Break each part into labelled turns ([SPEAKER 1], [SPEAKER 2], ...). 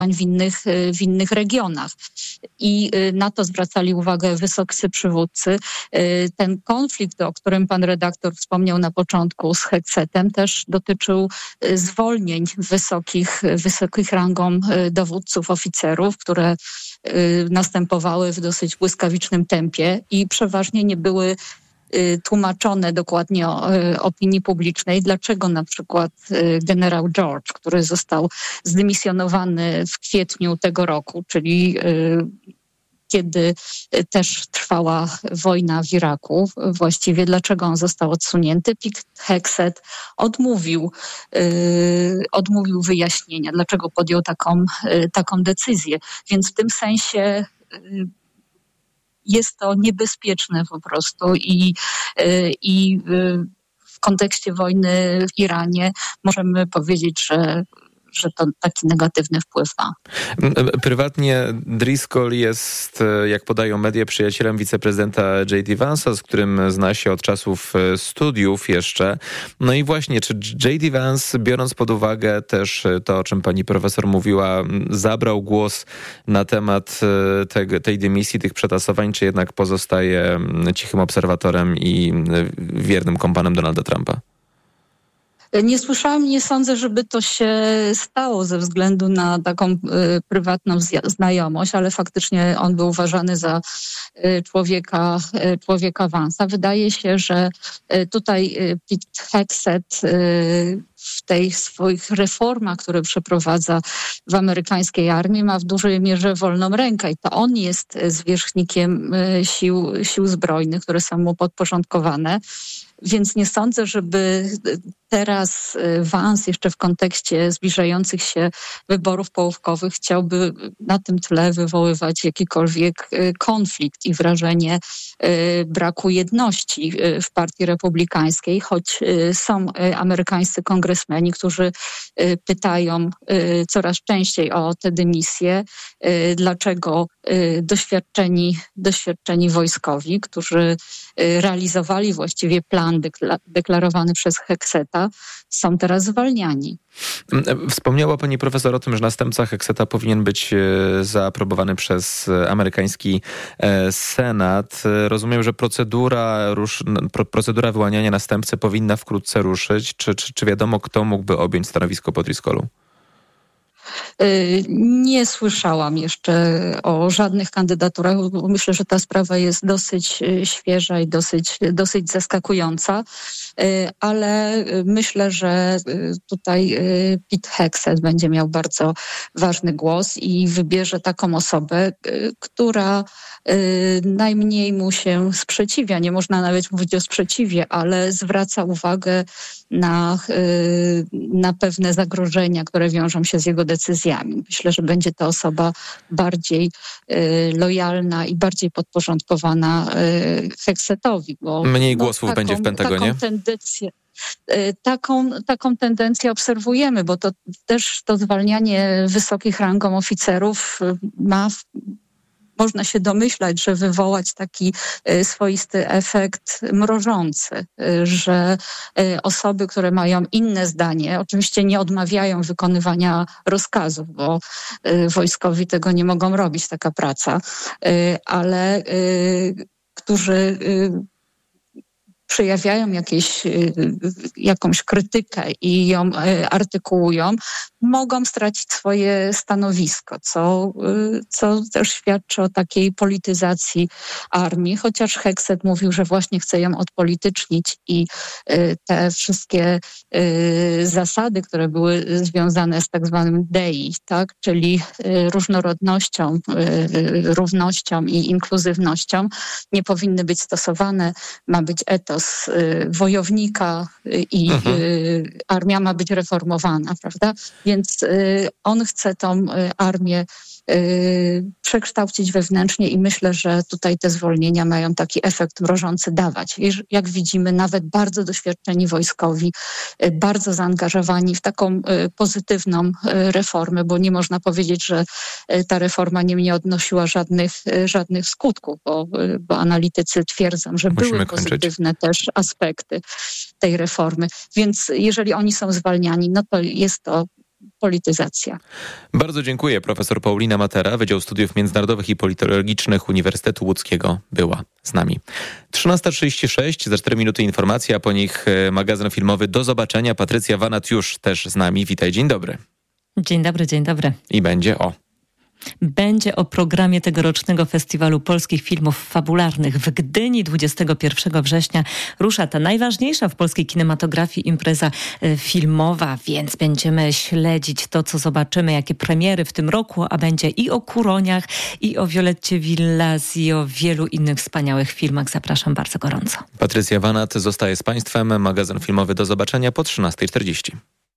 [SPEAKER 1] w innych regionach. I na to zwracali uwagę wysocy przywódcy. Ten konflikt, o którym pan redaktor wspomniał na początku z Heksetem, też dotyczył zwolnień wysokich rangą dowódców, oficerów, które następowały w dosyć błyskawicznym tempie i przeważnie nie były tłumaczone dokładnie opinii publicznej, dlaczego na przykład generał George, który został zdymisjonowany w kwietniu tego roku, czyli kiedy też trwała wojna w Iraku, właściwie dlaczego on został odsunięty, Pete Hegseth odmówił wyjaśnienia, dlaczego podjął taką decyzję. Więc w tym sensie jest to niebezpieczne po prostu i w kontekście wojny w Iranie możemy powiedzieć, że to taki negatywny wpływ ma.
[SPEAKER 2] Prywatnie Driscoll jest, jak podają media, przyjacielem wiceprezydenta J.D. Vance'a, z którym zna się od czasów studiów jeszcze. No i właśnie, czy J.D. Vance, biorąc pod uwagę też to, o czym pani profesor mówiła, zabrał głos na temat tej dymisji, tych przetasowań, czy jednak pozostaje cichym obserwatorem i wiernym kompanem Donalda Trumpa?
[SPEAKER 1] Nie słyszałam, nie sądzę, żeby to się stało ze względu na taką prywatną znajomość, ale faktycznie on był uważany za człowieka Vance'a. Wydaje się, że tutaj Pete Hegseth w tych swoich reformach, które przeprowadza w amerykańskiej armii, ma w dużej mierze wolną rękę i to on jest zwierzchnikiem sił zbrojnych, które są mu podporządkowane. Więc nie sądzę, żeby teraz Vance jeszcze w kontekście zbliżających się wyborów połówkowych chciałby na tym tle wywoływać jakikolwiek konflikt i wrażenie braku jedności w partii republikańskiej, choć są amerykańscy kongresmeni, którzy pytają coraz częściej o te dymisje, dlaczego doświadczeni wojskowi, którzy realizowali właściwie plan deklarowany przez Hegsetha, są teraz zwalniani.
[SPEAKER 2] Wspomniała pani profesor o tym, że następca Hegsetha powinien być zaaprobowany przez amerykański Senat. Rozumiem, że procedura wyłaniania następcy powinna wkrótce ruszyć. Czy wiadomo, kto mógłby objąć stanowisko po Driscollu?
[SPEAKER 1] Nie słyszałam jeszcze o żadnych kandydaturach. Myślę, że ta sprawa jest dosyć świeża i dosyć zaskakująca, ale myślę, że tutaj Pete Hegseth będzie miał bardzo ważny głos i wybierze taką osobę, która najmniej mu się sprzeciwia. Nie można nawet mówić o sprzeciwie, ale zwraca uwagę na pewne zagrożenia, które wiążą się z jego decyzjami. Myślę, że będzie to osoba bardziej lojalna i bardziej podporządkowana Hegsethowi.
[SPEAKER 2] Mniej głosów będzie w Pentagonie?
[SPEAKER 1] Taką tendencję obserwujemy, bo to też to zwalnianie wysokich rangą oficerów można się domyślać, że wywołać taki swoisty efekt mrożący, że osoby, które mają inne zdanie, oczywiście nie odmawiają wykonywania rozkazów, bo wojskowi tego nie mogą robić, taka praca, ale którzy przejawiają jakąś krytykę i ją artykułują, mogą stracić swoje stanowisko, co też świadczy o takiej polityzacji armii, chociaż Hegseth mówił, że właśnie chce ją odpolitycznić i te wszystkie zasady, które były związane z tak zwanym DEI, tak, czyli różnorodnością, równością i inkluzywnością, nie powinny być stosowane. Ma być etos wojownika i armia ma być reformowana, prawda? Więc on chce tą armię przekształcić wewnętrznie i myślę, że tutaj te zwolnienia mają taki efekt mrożący dawać. Jak widzimy, nawet bardzo doświadczeni wojskowi, bardzo zaangażowani w taką pozytywną reformę, bo nie można powiedzieć, że ta reforma nie odnosiła żadnych skutków, bo analitycy twierdzą, że były pozytywne też aspekty tej reformy. Więc jeżeli oni są zwalniani, no to jest to polityzacja.
[SPEAKER 2] Bardzo dziękuję. Profesor Paulina Matera, Wydział Studiów Międzynarodowych i Politologicznych Uniwersytetu Łódzkiego była z nami. 13:36, za 4 minuty informacja, a po nich magazyn filmowy Do zobaczenia. Patrycja Wanat już też z nami. Witaj, dzień dobry.
[SPEAKER 3] Dzień dobry, dzień dobry.
[SPEAKER 2] I
[SPEAKER 3] Będzie o programie tegorocznego Festiwalu Polskich Filmów Fabularnych w Gdyni. 21 września rusza ta najważniejsza w polskiej kinematografii impreza filmowa, więc będziemy śledzić to, co zobaczymy, jakie premiery w tym roku, a będzie i o Kuroniach, i o Violetcie Villas, i o wielu innych wspaniałych filmach. Zapraszam bardzo gorąco.
[SPEAKER 2] Patrycja Wanat zostaje z Państwem. Magazyn filmowy Do zobaczenia po 13:40.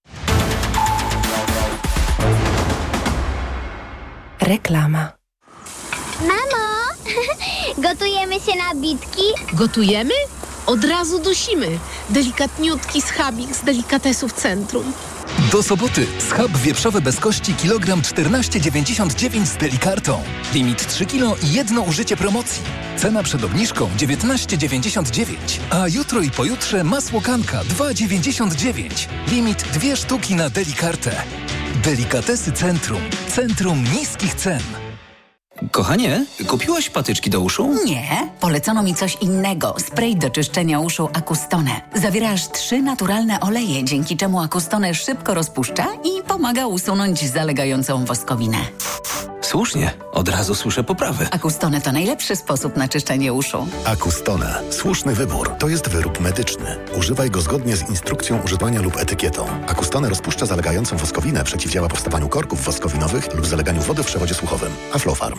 [SPEAKER 4] Reklama.
[SPEAKER 5] Mamo, gotujemy się na bitki?
[SPEAKER 4] Gotujemy? Od razu dusimy. Delikatniutki schabik z delikatesów Centrum.
[SPEAKER 6] Do soboty schab wieprzowy bez kości kilogram 14,99 z delikartą. Limit 3 kg i jedno użycie promocji. Cena przed obniżką 19,99. A jutro i pojutrze masło kanka 2,99. Limit 2 sztuki na delikartę. Delikatesy Centrum. Centrum niskich cen.
[SPEAKER 7] Kochanie, kupiłaś patyczki do uszu?
[SPEAKER 8] Nie, polecono mi coś innego. Spray do czyszczenia uszu Acustone. Zawiera aż 3 naturalne oleje, dzięki czemu Acustone szybko rozpuszcza i pomaga usunąć zalegającą woskowinę.
[SPEAKER 7] Słusznie, od razu słyszę poprawy.
[SPEAKER 8] Acustone to najlepszy sposób na czyszczenie uszu.
[SPEAKER 9] Acustone. Słuszny wybór. To jest wyrób medyczny. Używaj go zgodnie z instrukcją używania lub etykietą. Acustone rozpuszcza zalegającą woskowinę, przeciwdziała powstawaniu korków woskowinowych lub zaleganiu wody w przewodzie słuchowym. Aflofarm.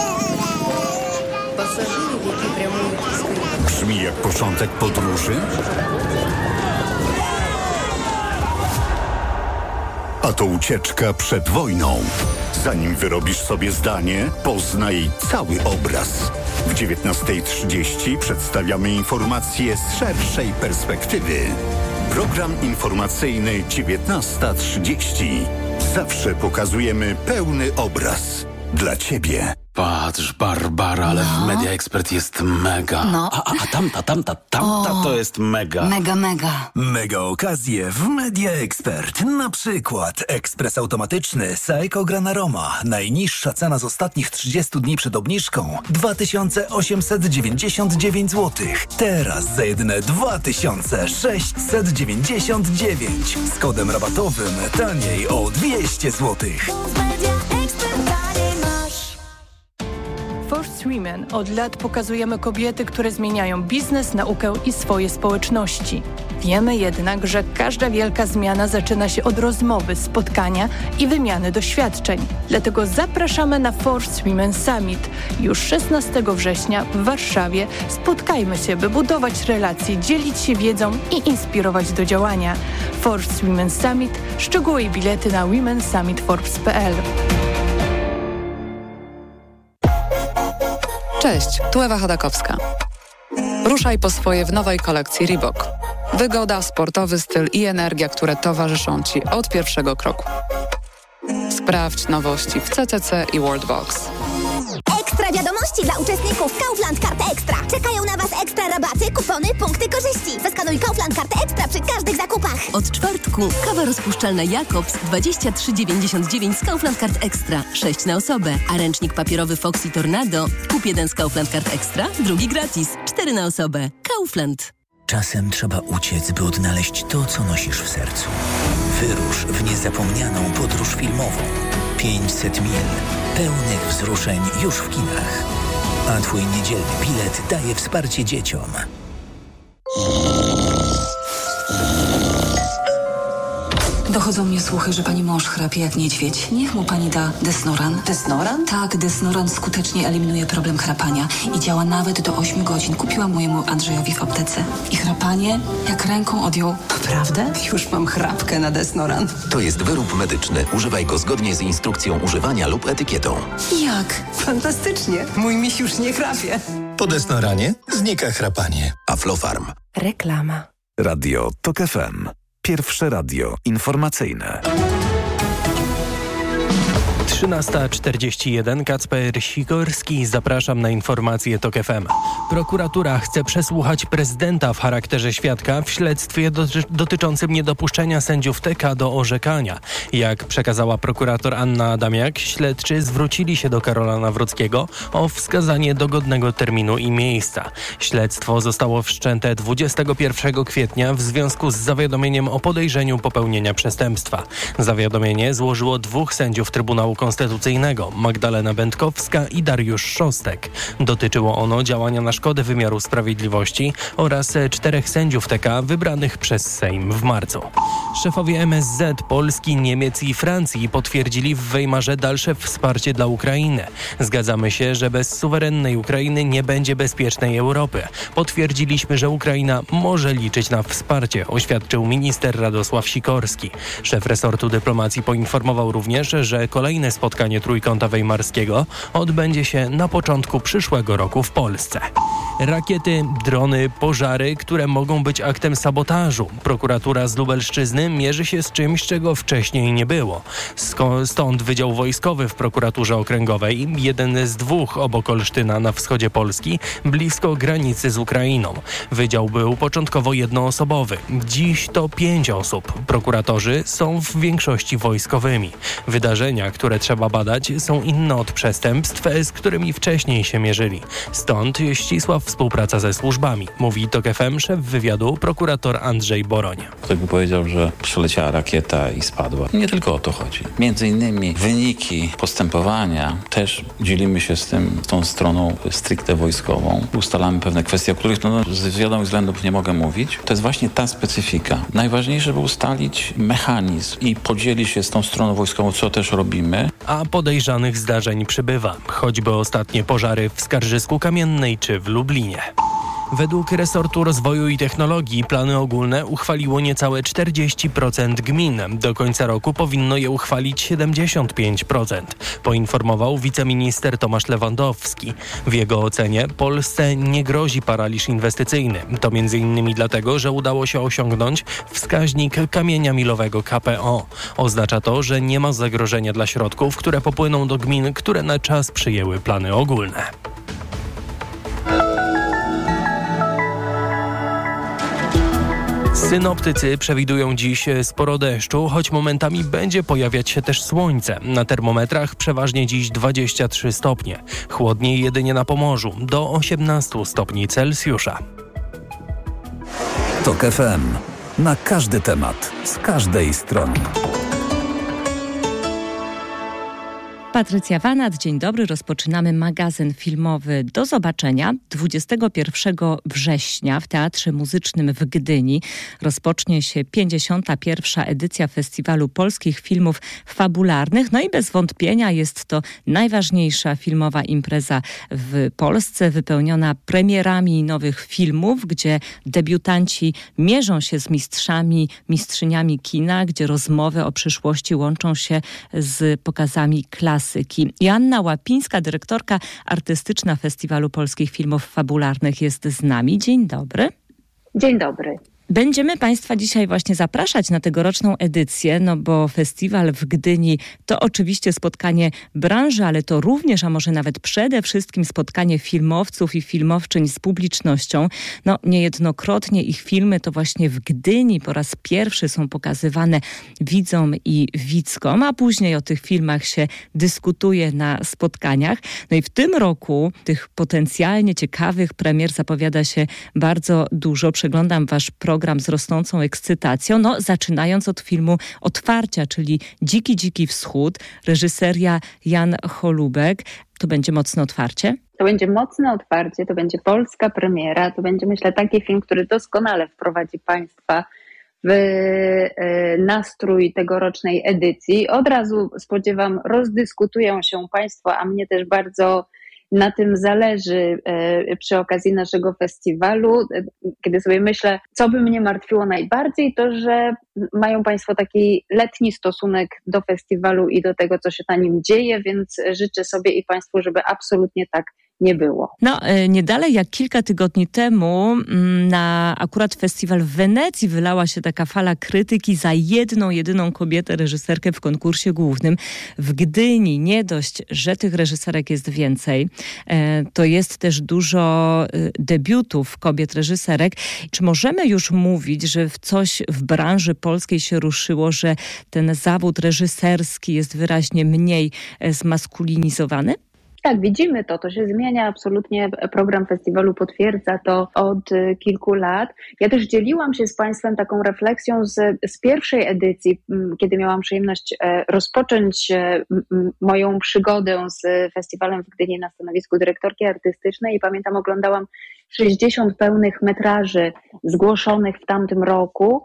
[SPEAKER 10] Brzmi jak początek podróży? A to ucieczka przed wojną. Zanim wyrobisz sobie zdanie, poznaj cały obraz. W 19:30 przedstawiamy informacje z szerszej perspektywy. Program informacyjny 19:30. Zawsze pokazujemy pełny obraz. Dla Ciebie.
[SPEAKER 7] Patrz, Barbara, ale w Media Expert jest mega.
[SPEAKER 8] No.
[SPEAKER 7] A tamta to jest mega.
[SPEAKER 8] Mega.
[SPEAKER 6] Mega okazje w Media Expert. Na przykład ekspres automatyczny Saeco Granaroma. Najniższa cena z ostatnich 30 dni przed obniżką 2899 zł. Teraz za jedyne 2699. Z kodem rabatowym taniej o 200 zł.
[SPEAKER 11] First Women od lat pokazujemy kobiety, które zmieniają biznes, naukę i swoje społeczności. Wiemy jednak, że każda wielka zmiana zaczyna się od rozmowy, spotkania i wymiany doświadczeń. Dlatego zapraszamy na First Women Summit. Już 16 września w Warszawie spotkajmy się, by budować relacje, dzielić się wiedzą i inspirować do działania. First Women Summit. Szczegóły i bilety na womensummitforbes.pl.
[SPEAKER 12] Cześć, tu Ewa Chodakowska. Ruszaj po swoje w nowej kolekcji Reebok. Wygoda, sportowy styl i energia, które towarzyszą Ci od pierwszego kroku. Sprawdź nowości w CCC i Worldbox.
[SPEAKER 5] Ekstra wiadomości dla uczestników Kaufland Karty Ekstra. Czekają na Was ekstra rabaty, kupony, punkty korzyści. Zeskanuj Kaufland Karty Ekstra przy każdych zakupach.
[SPEAKER 13] Od czwartku kawa rozpuszczalna Jakobs 23,99 z Kaufland Kart Ekstra. 6 na osobę. A ręcznik papierowy Foxy Tornado. Kup jeden z Kaufland Kart Ekstra, drugi gratis. 4 na osobę. Kaufland.
[SPEAKER 14] Czasem trzeba uciec, by odnaleźć to, co nosisz w sercu. Wyrusz w niezapomnianą podróż filmową. 500 mil pełnych wzruszeń już w kinach. A Twój niedzielny bilet daje wsparcie dzieciom.
[SPEAKER 15] Dochodzą mnie słuchy, że pani mąż chrapie jak niedźwiedź. Niech mu pani da Desnoran.
[SPEAKER 8] Desnoran?
[SPEAKER 15] Tak, Desnoran skutecznie eliminuje problem chrapania i działa nawet do 8 godzin. Kupiłam mojemu Andrzejowi w aptece. I chrapanie jak ręką odjął.
[SPEAKER 8] Naprawdę? Już mam chrapkę na Desnoran.
[SPEAKER 16] To jest wyrób medyczny. Używaj go zgodnie z instrukcją używania lub etykietą.
[SPEAKER 8] Jak? Fantastycznie. Mój miś już nie chrapie.
[SPEAKER 14] Po Desnoranie znika chrapanie.
[SPEAKER 16] Aflofarm.
[SPEAKER 4] Reklama.
[SPEAKER 17] Radio TOK FM. Pierwsze radio informacyjne. 13:41. Kacper Sikorski. Zapraszam na informacje TOK FM. Prokuratura chce przesłuchać prezydenta w charakterze świadka w śledztwie dotyczącym niedopuszczenia sędziów TK do orzekania. Jak przekazała prokurator Anna Adamiak, śledczy zwrócili się do Karola Nawrockiego o wskazanie dogodnego terminu i miejsca. Śledztwo zostało wszczęte 21 kwietnia w związku z zawiadomieniem o podejrzeniu popełnienia przestępstwa. Zawiadomienie złożyło 2 sędziów Trybunału Konstytucyjnego, Magdalena Będkowska i Dariusz Szostek. Dotyczyło ono działania na szkodę wymiaru sprawiedliwości oraz 4 sędziów TK wybranych przez Sejm w marcu. Szefowie MSZ Polski, Niemiec i Francji potwierdzili w Weimarze dalsze wsparcie dla Ukrainy. Zgadzamy się, że bez suwerennej Ukrainy nie będzie bezpiecznej Europy. Potwierdziliśmy, że Ukraina może liczyć na wsparcie, oświadczył minister Radosław Sikorski. Szef resortu dyplomacji poinformował również, że kolejne spotkanie Trójkąta Weimarskiego odbędzie się na początku przyszłego roku w Polsce. Rakiety, drony, pożary, które mogą być aktem sabotażu. Prokuratura z Lubelszczyzny mierzy się z czymś, czego wcześniej nie było. Stąd Wydział Wojskowy w Prokuraturze Okręgowej, jeden z 2 obok Olsztyna na wschodzie Polski, blisko granicy z Ukrainą. Wydział był początkowo jednoosobowy. Dziś to 5 osób. Prokuratorzy są w większości wojskowymi. Wydarzenia, które trzeba badać, są inne od przestępstw, z którymi wcześniej się mierzyli. Stąd ścisła współpraca ze służbami, mówi TOK FM szef wywiadu prokurator Andrzej Boroń.
[SPEAKER 18] Ktoś by powiedział, że przyleciała rakieta i spadła. Nie tylko o to chodzi. Między innymi wyniki postępowania też dzielimy się z tą stroną stricte wojskową. Ustalamy pewne kwestie, o których z wiadomych względów nie mogę mówić. To jest właśnie ta specyfika. Najważniejsze, by ustalić mechanizm i podzielić się z tą stroną wojskową, co też robimy.
[SPEAKER 17] A podejrzanych zdarzeń przybywa, choćby ostatnie pożary w Skarżysku Kamiennej czy w Lublinie. Według resortu rozwoju i technologii plany ogólne uchwaliło niecałe 40% gmin. Do końca roku powinno je uchwalić 75%, poinformował wiceminister Tomasz Lewandowski. W jego ocenie Polsce nie grozi paraliż inwestycyjny. To m.in. dlatego, że udało się osiągnąć wskaźnik kamienia milowego KPO. Oznacza to, że nie ma zagrożenia dla środków, które popłyną do gmin, które na czas przyjęły plany ogólne. Synoptycy przewidują dziś sporo deszczu, choć momentami będzie pojawiać się też słońce. Na termometrach przeważnie dziś 23 stopnie. Chłodniej jedynie na Pomorzu, do 18 stopni Celsjusza.
[SPEAKER 6] TOK FM. Na każdy temat, z każdej strony.
[SPEAKER 3] Patrycja Wanat, dzień dobry. Rozpoczynamy magazyn filmowy. Do zobaczenia 21 września w Teatrze Muzycznym w Gdyni rozpocznie się 51. edycja Festiwalu Polskich Filmów Fabularnych. No i bez wątpienia jest to najważniejsza filmowa impreza w Polsce, wypełniona premierami nowych filmów, gdzie debiutanci mierzą się z mistrzyniami kina, gdzie rozmowy o przyszłości łączą się z pokazami klasyki. Joanna Łapińska, dyrektorka artystyczna Festiwalu Polskich Filmów Fabularnych jest z nami. Dzień dobry.
[SPEAKER 19] Dzień dobry.
[SPEAKER 3] Będziemy Państwa dzisiaj właśnie zapraszać na tegoroczną edycję, no bo festiwal w Gdyni to oczywiście spotkanie branży, ale to również, a może nawet przede wszystkim spotkanie filmowców i filmowczyń z publicznością. No niejednokrotnie ich filmy to właśnie w Gdyni po raz pierwszy są pokazywane widzom i widzkom, a później o tych filmach się dyskutuje na spotkaniach. No i w tym roku tych potencjalnie ciekawych premier zapowiada się bardzo dużo. Przeglądam Wasz program z rosnącą ekscytacją, no zaczynając od filmu Otwarcia, czyli Dziki Wschód, reżyseria Jan Holubek. To będzie mocne otwarcie?
[SPEAKER 19] To będzie mocne otwarcie, to będzie polska premiera, to będzie, myślę, taki film, który doskonale wprowadzi Państwa w nastrój tegorocznej edycji. Od razu spodziewam, rozdyskutują się Państwo, a mnie też bardzo na tym zależy przy okazji naszego festiwalu. Kiedy sobie myślę, co by mnie martwiło najbardziej, to że mają Państwo taki letni stosunek do festiwalu i do tego, co się na nim dzieje, więc życzę sobie i Państwu, żeby absolutnie tak nie było.
[SPEAKER 3] No, nie dalej jak kilka tygodni temu na akurat festiwal w Wenecji wylała się taka fala krytyki za jedną, jedyną kobietę reżyserkę w konkursie głównym. W Gdyni nie dość, że tych reżyserek jest więcej, to jest też dużo debiutów kobiet reżyserek. Czy możemy już mówić, że coś w branży polskiej się ruszyło, że ten zawód reżyserski jest wyraźnie mniej zmaskulinizowany?
[SPEAKER 19] Tak, widzimy to się zmienia absolutnie. Program festiwalu potwierdza to od kilku lat. Ja też dzieliłam się z Państwem taką refleksją z pierwszej edycji, kiedy miałam przyjemność rozpocząć moją przygodę z festiwalem w Gdyni na stanowisku dyrektorki artystycznej i pamiętam, oglądałam 60 pełnych metraży zgłoszonych w tamtym roku.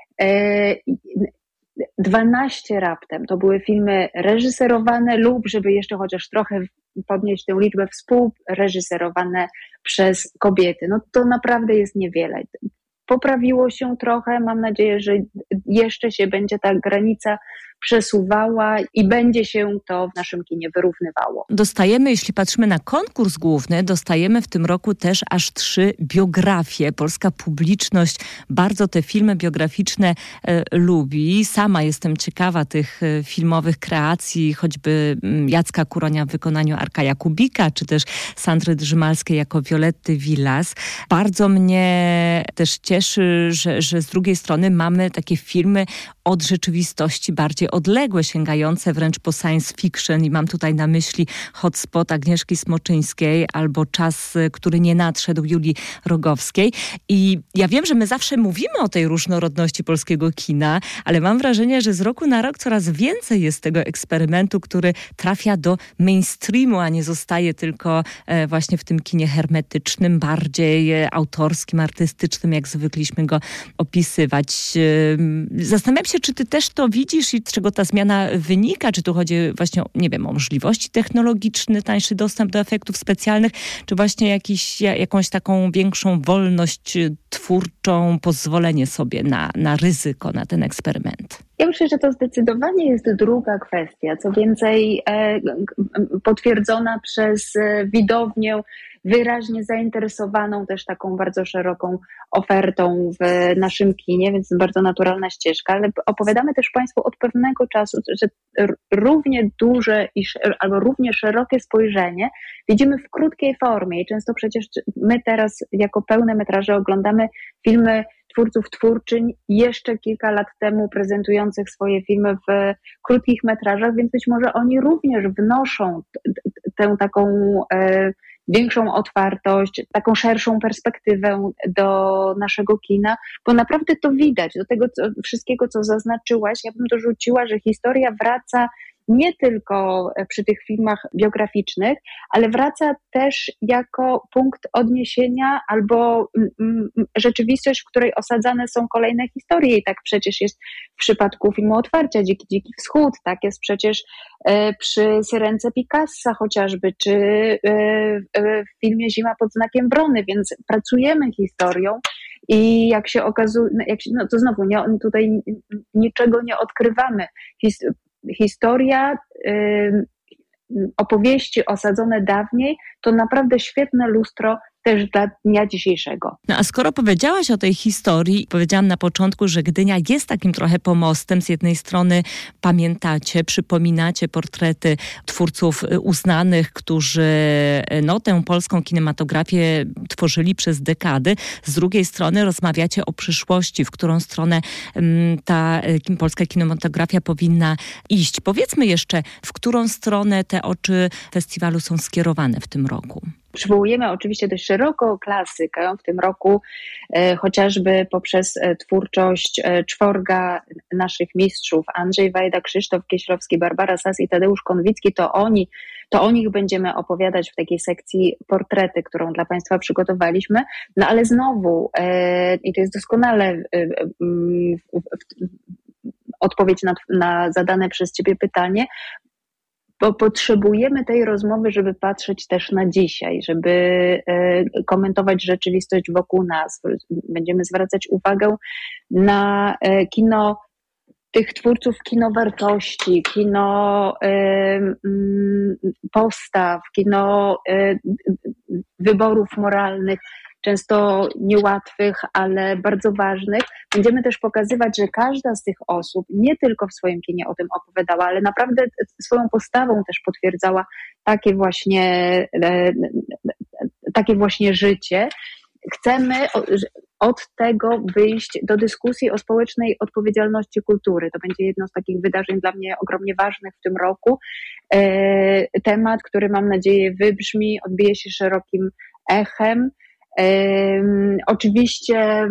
[SPEAKER 19] 12 raptem to były filmy reżyserowane lub, żeby jeszcze chociaż trochę podnieść tę liczbę, współreżyserowane przez kobiety. No to naprawdę jest niewiele. Poprawiło się trochę, mam nadzieję, że jeszcze się będzie ta granica przesuwała i będzie się to w naszym kinie wyrównywało.
[SPEAKER 3] Dostajemy, jeśli patrzymy na konkurs główny, dostajemy w tym roku też aż 3 biografie. Polska publiczność bardzo te filmy biograficzne lubi. Sama jestem ciekawa tych filmowych kreacji, choćby Jacka Kuronia w wykonaniu Arka Jakubika, czy też Sandry Drzymalskiej jako Violetty Villas. Bardzo mnie też cieszy, że z drugiej strony mamy takie filmy od rzeczywistości bardziej odległe, sięgające wręcz po science fiction i mam tutaj na myśli Hotspot Agnieszki Smoczyńskiej albo Czas, który nie nadszedł Julii Rogowskiej. I ja wiem, że my zawsze mówimy o tej różnorodności polskiego kina, ale mam wrażenie, że z roku na rok coraz więcej jest tego eksperymentu, który trafia do mainstreamu, a nie zostaje tylko właśnie w tym kinie hermetycznym, bardziej autorskim, artystycznym, jak zwykliśmy go opisywać. Zastanawiam się, czy ty też to widzisz i czego ta zmiana wynika? Czy tu chodzi właśnie o możliwości technologiczne, tańszy dostęp do efektów specjalnych, czy właśnie jakąś taką większą wolność twórczą, pozwolenie sobie na ryzyko, na ten eksperyment?
[SPEAKER 19] Ja myślę, że to zdecydowanie jest druga kwestia. Co więcej, potwierdzona przez widownię, wyraźnie zainteresowaną też taką bardzo szeroką ofertą w naszym kinie, więc bardzo naturalna ścieżka, ale opowiadamy też Państwu od pewnego czasu, że równie duże albo równie szerokie spojrzenie widzimy w krótkiej formie i często przecież my teraz jako pełne metraże oglądamy filmy twórców, twórczyń jeszcze kilka lat temu prezentujących swoje filmy w krótkich metrażach, więc być może oni również wnoszą tę taką większą otwartość, taką szerszą perspektywę do naszego kina, bo naprawdę to widać. Do tego wszystkiego, co zaznaczyłaś, ja bym dorzuciła, że historia wraca nie tylko przy tych filmach biograficznych, ale wraca też jako punkt odniesienia albo rzeczywistość, w której osadzane są kolejne historie. I tak przecież jest w przypadku filmu Otwarcia, Dziki Wschód, tak jest przecież przy Syrence Picassa chociażby, czy w filmie Zima pod znakiem wrony, więc pracujemy historią i jak się okazuje, to znowu tutaj niczego nie odkrywamy. Historia, opowieści osadzone dawniej to naprawdę świetne lustro też dla dnia dzisiejszego.
[SPEAKER 3] No a skoro powiedziałaś o tej historii, powiedziałam na początku, że Gdynia jest takim trochę pomostem. Z jednej strony pamiętacie, przypominacie portrety twórców uznanych, którzy tę polską kinematografię tworzyli przez dekady. Z drugiej strony rozmawiacie o przyszłości, w którą stronę ta polska kinematografia powinna iść. Powiedzmy jeszcze, w którą stronę te oczy festiwalu są skierowane w tym roku?
[SPEAKER 19] Przywołujemy oczywiście dość szeroko klasykę w tym roku, chociażby poprzez twórczość czworga naszych mistrzów, Andrzej Wajda, Krzysztof Kieślowski, Barbara Sas i Tadeusz Konwicki, to o nich będziemy opowiadać w takiej sekcji portrety, którą dla Państwa przygotowaliśmy, no ale znowu, i to jest doskonale odpowiedź na zadane przez Ciebie pytanie, bo potrzebujemy tej rozmowy, żeby patrzeć też na dzisiaj, żeby komentować rzeczywistość wokół nas. Będziemy zwracać uwagę na kino tych twórców kino wartości, kino postaw, kino wyborów moralnych, często niełatwych, ale bardzo ważnych. Będziemy też pokazywać, że każda z tych osób nie tylko w swoim kinie o tym opowiadała, ale naprawdę swoją postawą też potwierdzała takie właśnie życie. Chcemy od tego wyjść do dyskusji o społecznej odpowiedzialności kultury. To będzie jedno z takich wydarzeń dla mnie ogromnie ważnych w tym roku. Temat, który mam nadzieję wybrzmi, odbije się szerokim echem. Oczywiście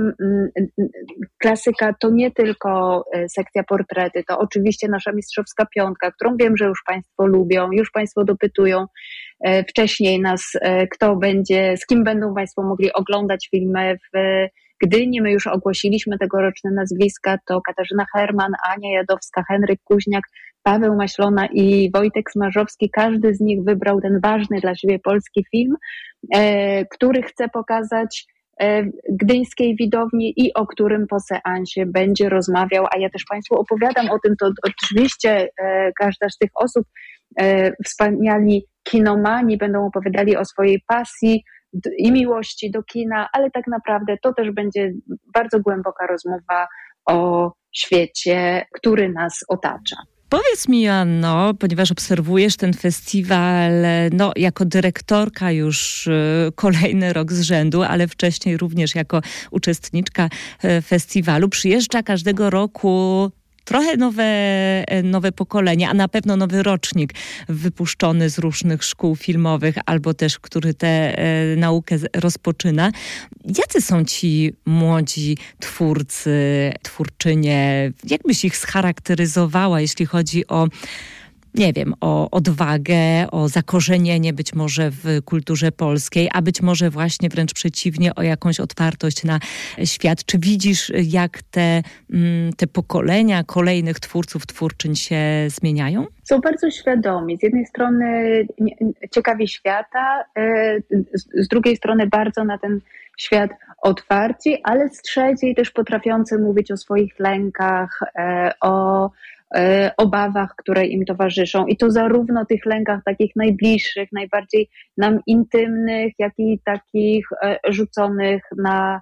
[SPEAKER 19] klasyka to nie tylko sekcja portrety, to oczywiście nasza mistrzowska piątka, którą wiem, że już Państwo lubią, już Państwo dopytują wcześniej nas, kto będzie, z kim będą Państwo mogli oglądać filmy w Gdyni. My już ogłosiliśmy tegoroczne nazwiska, to Katarzyna Herman, Ania Jadowska, Henryk Kuźniak, Paweł Maślona i Wojtek Smarzowski. Każdy z nich wybrał ten ważny dla siebie polski film, który chce pokazać gdyńskiej widowni i o którym po seansie będzie rozmawiał, a ja też Państwu opowiadam o tym. To oczywiście każda z tych osób, wspaniali kinomani, będą opowiadali o swojej pasji i miłości do kina, ale tak naprawdę to też będzie bardzo głęboka rozmowa o świecie, który nas otacza.
[SPEAKER 3] Powiedz mi, Joanno, ponieważ obserwujesz ten festiwal jako dyrektorka już kolejny rok z rzędu, ale wcześniej również jako uczestniczka festiwalu, przyjeżdża każdego roku trochę nowe pokolenie, a na pewno nowy rocznik wypuszczony z różnych szkół filmowych, albo też, który tę naukę rozpoczyna. Jacy są ci młodzi twórcy, twórczynie? Jak byś ich scharakteryzowała, jeśli chodzi o, nie wiem, o odwagę, o zakorzenienie być może w kulturze polskiej, a być może właśnie wręcz przeciwnie, o jakąś otwartość na świat? Czy widzisz, jak te pokolenia kolejnych twórców, twórczyń się zmieniają?
[SPEAKER 19] Są bardzo świadomi. Z jednej strony ciekawi świata, z drugiej strony bardzo na ten świat otwarci, ale z trzeciej też potrafiący mówić o swoich lękach, o obawach, które im towarzyszą. I to zarówno tych lękach takich najbliższych, najbardziej nam intymnych, jak i takich rzuconych na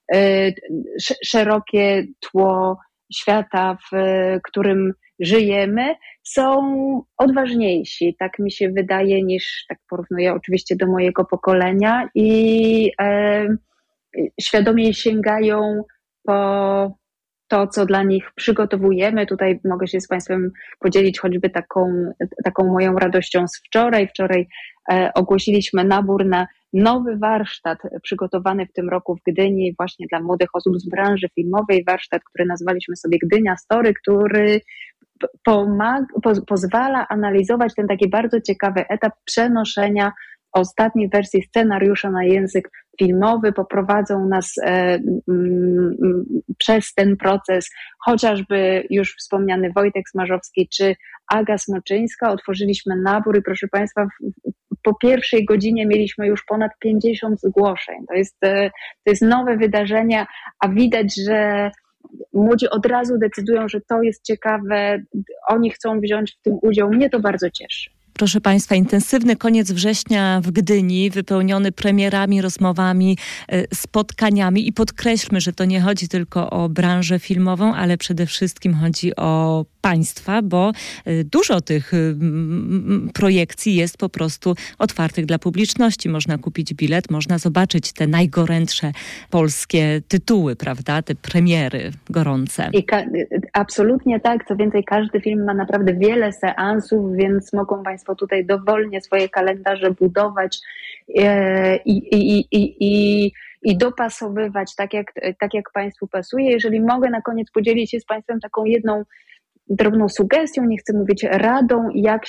[SPEAKER 19] szerokie tło świata, w którym żyjemy, są odważniejsi, tak mi się wydaje, niż, tak porównuję oczywiście do mojego pokolenia, i świadomiej sięgają po to, co dla nich przygotowujemy. Tutaj mogę się z Państwem podzielić choćby taką moją radością z wczoraj. Wczoraj ogłosiliśmy nabór na nowy warsztat przygotowany w tym roku w Gdyni właśnie dla młodych osób z branży filmowej. Warsztat, który nazwaliśmy sobie Gdynia Story, który pozwala analizować ten taki bardzo ciekawy etap przenoszenia ostatniej wersji scenariusza na język filmowy. Poprowadzą nas przez ten proces chociażby już wspomniany Wojtek Smarzowski czy Aga Smoczyńska. Otworzyliśmy nabór i proszę Państwa, po pierwszej godzinie mieliśmy już ponad 50 zgłoszeń. To jest nowe wydarzenie, a widać, że młodzi od razu decydują, że to jest ciekawe, oni chcą wziąć w tym udział. Mnie to bardzo cieszy.
[SPEAKER 3] Proszę Państwa, intensywny koniec września w Gdyni, wypełniony premierami, rozmowami, spotkaniami, i podkreślmy, że to nie chodzi tylko o branżę filmową, ale przede wszystkim chodzi o Państwa, bo dużo tych projekcji jest po prostu otwartych dla publiczności. Można kupić bilet, można zobaczyć te najgorętsze polskie tytuły, prawda? Te premiery gorące.
[SPEAKER 19] Absolutnie tak. Co więcej, każdy film ma naprawdę wiele seansów, więc mogą Państwo tutaj dowolnie swoje kalendarze budować i dopasowywać tak jak Państwu pasuje. Jeżeli mogę na koniec podzielić się z Państwem taką jedną drobną sugestią, nie chcę mówić radą, jak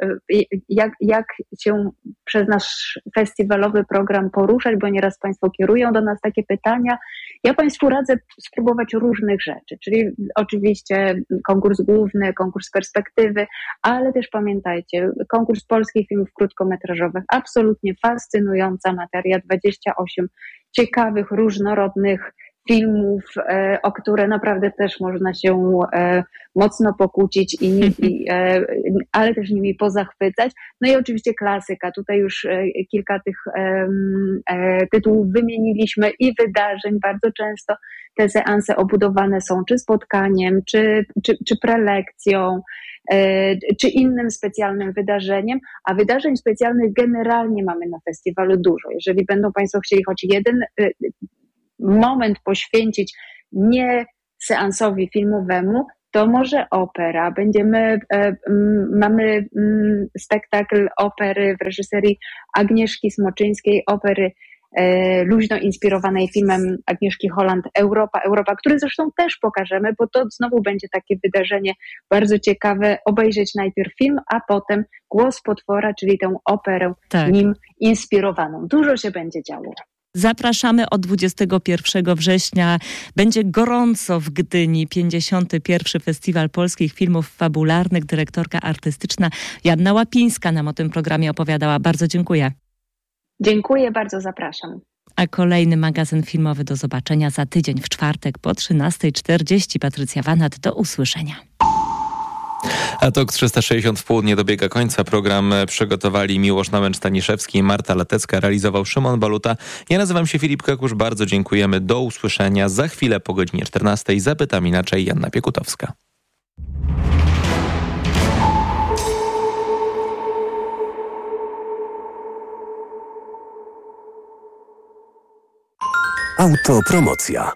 [SPEAKER 19] się przez nasz festiwalowy program poruszać, bo nieraz Państwo kierują do nas takie pytania. Ja Państwu radzę spróbować różnych rzeczy, czyli oczywiście konkurs główny, konkurs perspektywy, ale też pamiętajcie, konkurs polskich filmów krótkometrażowych, absolutnie fascynująca materia, 28 ciekawych, różnorodnych filmów, o które naprawdę też można się mocno pokłócić, ale też nimi pozachwycać. No i oczywiście klasyka. Tutaj już kilka tych tytułów wymieniliśmy i wydarzeń. Bardzo często te seanse obudowane są czy spotkaniem, czy prelekcją, czy innym specjalnym wydarzeniem, a wydarzeń specjalnych generalnie mamy na festiwalu dużo. Jeżeli będą Państwo chcieli choć jeden moment poświęcić nie seansowi filmowemu, to może opera. Mamy spektakl opery w reżyserii Agnieszki Smoczyńskiej, opery luźno inspirowanej filmem Agnieszki Holland Europa, który zresztą też pokażemy, bo to znowu będzie takie wydarzenie bardzo ciekawe, obejrzeć najpierw film, a potem Głos potwora, czyli tę operę nim inspirowaną. Dużo się będzie działo.
[SPEAKER 3] Zapraszamy od 21 września. Będzie gorąco w Gdyni. 51. Festiwal Polskich Filmów Fabularnych. Dyrektorka artystyczna Joanna Łapińska nam o tym programie opowiadała. Bardzo dziękuję.
[SPEAKER 19] Dziękuję bardzo, zapraszam.
[SPEAKER 3] A kolejny magazyn filmowy do zobaczenia za tydzień w czwartek po 13:40. Patrycja Wanat, do usłyszenia.
[SPEAKER 2] A TOK 360 w południe dobiega końca. Program przygotowali Miłosz Nałęcz-Staniszewski, Marta Latecka, realizował Szymon Baluta. Ja nazywam się Filip Kakusz, bardzo dziękujemy. Do usłyszenia za chwilę po godzinie 14:00. Zapytam inaczej, Janna Piekutowska.
[SPEAKER 20] Autopromocja.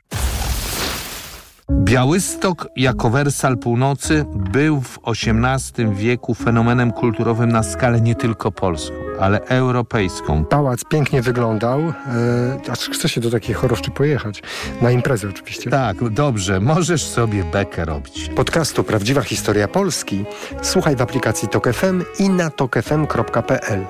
[SPEAKER 21] Białystok jako Wersal Północy był w XVIII wieku fenomenem kulturowym na skalę nie tylko polską, ale europejską.
[SPEAKER 22] Pałac pięknie wyglądał, aż chce się do takiej choroszczy pojechać. Na imprezę oczywiście.
[SPEAKER 21] Tak, dobrze, możesz sobie bekę robić.
[SPEAKER 22] Podcastu Prawdziwa Historia Polski słuchaj w aplikacji TOK FM i na tokfm.pl.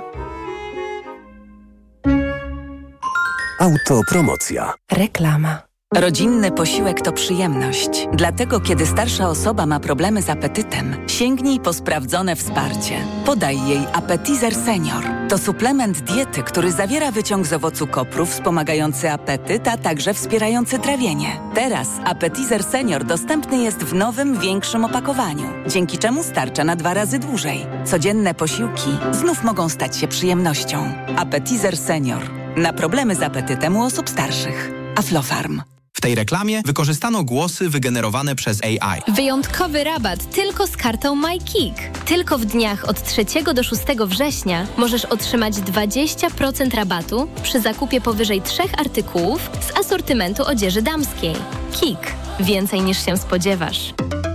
[SPEAKER 20] Autopromocja.
[SPEAKER 8] Reklama. Rodzinny posiłek to przyjemność. Dlatego, kiedy starsza osoba ma problemy z apetytem, sięgnij po sprawdzone wsparcie. Podaj jej Appetizer Senior. To suplement diety, który zawiera wyciąg z owocu kopru wspomagający apetyt, a także wspierający trawienie. Teraz Appetizer Senior dostępny jest w nowym, większym opakowaniu, dzięki czemu starcza na 2 razy dłużej. Codzienne posiłki znów mogą stać się przyjemnością. Appetizer Senior. Na problemy z apetytem u osób starszych. Aflofarm.
[SPEAKER 23] W tej reklamie wykorzystano głosy wygenerowane przez AI.
[SPEAKER 24] Wyjątkowy rabat tylko z kartą MyKick. Tylko w dniach od 3 do 6 września możesz otrzymać 20% rabatu przy zakupie powyżej 3 artykułów z asortymentu odzieży damskiej. Kick. Więcej niż się spodziewasz.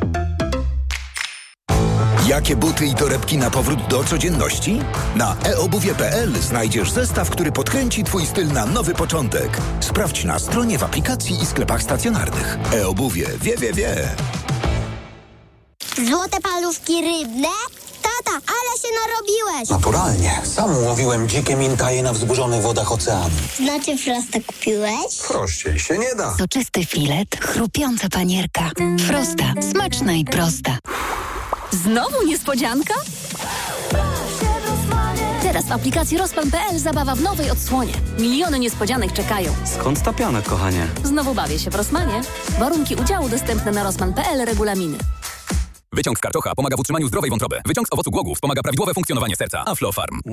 [SPEAKER 25] Jakie buty i torebki na powrót do codzienności? Na eobuwie.pl znajdziesz zestaw, który podkręci Twój styl na nowy początek. Sprawdź na stronie, w aplikacji i sklepach stacjonarnych. eobuwie. Wie.
[SPEAKER 5] Złote paluszki rybne? Tata, ale się narobiłeś!
[SPEAKER 26] Naturalnie. Sam łowiłem dzikie mintaje na wzburzonych wodach oceanu.
[SPEAKER 5] Znaczy Frosta kupiłeś?
[SPEAKER 26] Prościej się nie da.
[SPEAKER 8] Soczysty filet, chrupiąca panierka. Frosta. Smaczna i prosta.
[SPEAKER 13] Znowu niespodzianka? Teraz w aplikacji Rossmann.pl zabawa w nowej odsłonie. Miliony niespodzianek czekają.
[SPEAKER 27] Skąd ta piana, kochanie?
[SPEAKER 13] Znowu bawię się w Rossmanie. Warunki udziału dostępne na Rossmann.pl, regulaminy.
[SPEAKER 28] Wyciąg z karczocha pomaga w utrzymaniu zdrowej wątroby. Wyciąg z owocu głogów pomaga prawidłowe funkcjonowanie serca. Aflofarm.